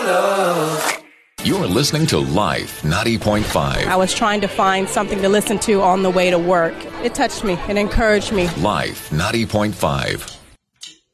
love. You're listening to Life 90.5. I was trying to find something to listen to on the way to work. It touched me and encouraged me. Life 90.5.